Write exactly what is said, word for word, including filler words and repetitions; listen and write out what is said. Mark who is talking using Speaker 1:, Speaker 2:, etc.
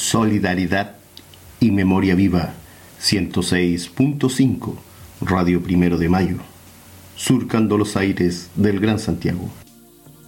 Speaker 1: solidaridad y memoria viva. ciento seis punto cinco Radio Primero de Mayo, surcando los aires del Gran Santiago.